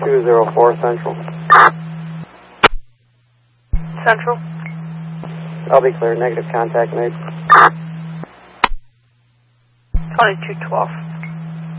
2204 Central. Central. I'll be clear. Negative contact made. 2212.